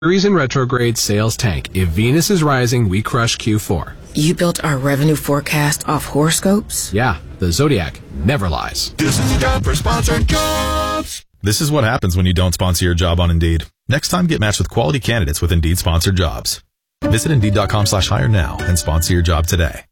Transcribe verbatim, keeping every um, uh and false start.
Mercury's in retrograde, sales tank. If Venus is rising, we crush Q four. You built our revenue forecast off horoscopes? Yeah, the Zodiac never lies. This is the job for sponsored jobs. This is what happens when you don't sponsor your job on Indeed. Next time, get matched with quality candidates with Indeed sponsored jobs. Visit Indeed.com slash hire now and sponsor your job today.